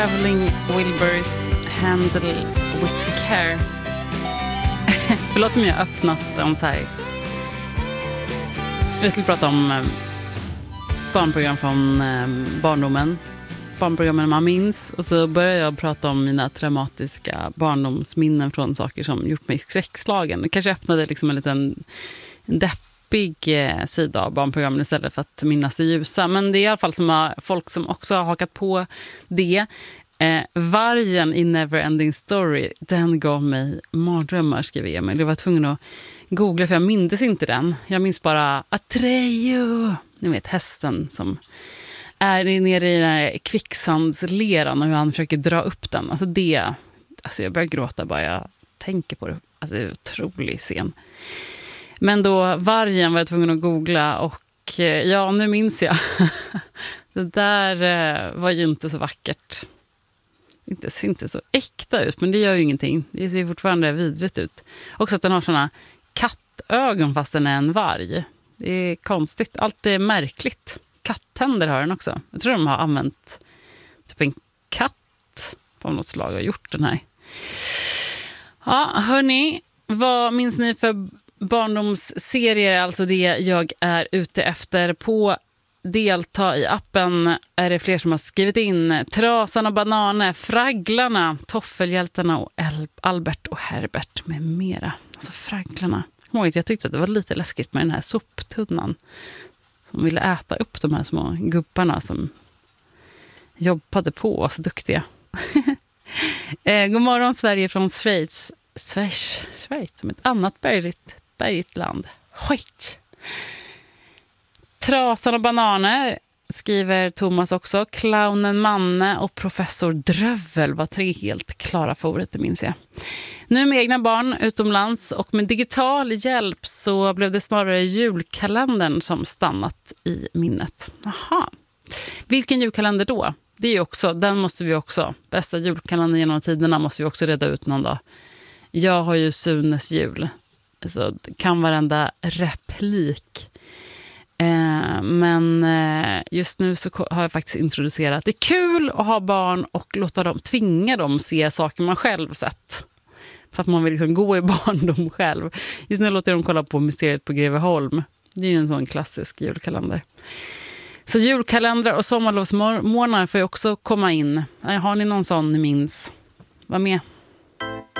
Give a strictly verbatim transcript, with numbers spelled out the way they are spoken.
Traveling Wilburys Handle with Care. Förlåt om jag har öppnat om så här. Jag skulle prata om eh, barnprogram från eh, barndomen. Barnprogrammen man minns. Och så börjar jag prata om mina traumatiska barndomsminnen från saker som gjort mig skräckslagen. Det kanske öppnade liksom en liten en deppig eh, sida av barnprogrammen istället för att minnas det ljusa. Men det är i alla fall som har, folk som också har hakat på det. Eh, vargen i Neverending Story, den gav mig mardrömmar, skriver Emil. Jag var tvungen att googla för jag minns inte den. Jag minns bara Atreyu, ni vet hästen som är nere i den här kvicksandsleran och hur han försöker dra upp den. Alltså det, alltså jag börjar gråta bara jag tänker på det. Alltså det är en otrolig scen. Men då vargen var jag tvungen att googla och ja, nu minns jag. Det där var ju inte så vackert. Det ser inte så äkta ut, men det gör ju ingenting. Det ser fortfarande vidrigt ut. Också att den har såna kattögon fast den är en varg. Det är konstigt. Allt är märkligt. Kattänder har den också. Jag tror de har använt typ en katt på något slag och gjort den här. Ja, hörni. Vad minns ni för barndomsserier? Alltså det jag är ute efter. På delta i appen är det fler som har skrivit in Trasan och Bananer, Fragglarna, Toffelhjältarna och Albert och Herbert med mera. Alltså Fragglarna. Jag tyckte att det var lite läskigt med den här soptunnan som ville äta upp de här små gubbarna som jobbade på oss duktiga. eh, god morgon Sverige från Schweiz. Schweiz, Schweiz som ett annat bergigt, bergigt land. Schweiz. Trasan och Bananer skriver Thomas också. Clownen Manne och Professor Drövel var tre helt klara favoriter, minns jag. Nu med egna barn utomlands och med digital hjälp så blev det snarare julkalendern som stannat i minnet. Aha. Vilken julkalender då? Det är ju också, den måste vi också, bästa julkalendern genom tiderna måste vi också reda ut någon dag. Jag har ju Sunes jul. Så det kan varenda replik. Eh, men eh, just nu så har jag faktiskt introducerat att det är kul att ha barn och låta dem, tvinga dem se saker man själv sett. För att man vill liksom gå i barndom själv. Just nu låter jag dem kolla på Mysteriet på Greveholm. Det är ju en sån klassisk julkalender. Så julkalendrar och sommarlovsmånader får ju också komma in. Har ni någon sån ni minns? Var med.